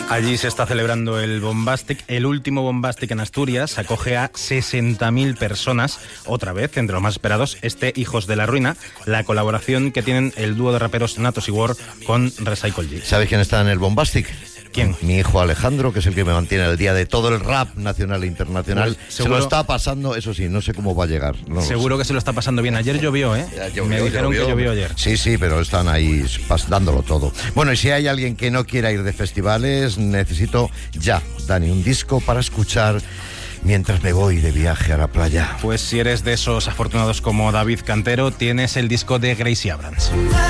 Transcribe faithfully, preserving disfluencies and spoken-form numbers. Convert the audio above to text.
Allí se está celebrando el Bombastic, el último Bombastic en Asturias. Acoge a sesenta mil personas, otra vez, entre los más esperados, este Hijos de la Ruina, la colaboración que tienen el dúo de raperos Natos y War con Recycle G. ¿Sabes quién está en el Bombastic? ¿Quién? Mi hijo Alejandro, que es el que me mantiene al día de todo el rap nacional e internacional. Pues, se lo está pasando, eso sí, no sé cómo va a llegar. No seguro que se lo está pasando bien. Ayer llovió, ¿eh? Llovió, me dijeron llovió. que llovió ayer. Sí, sí, pero están ahí dándolo todo. Bueno, y si hay alguien que no quiera ir de festivales, necesito ya, Dani, un disco para escuchar mientras me voy de viaje a la playa. Pues si eres de esos afortunados como David Cantero, tienes el disco de Gracie Abrams.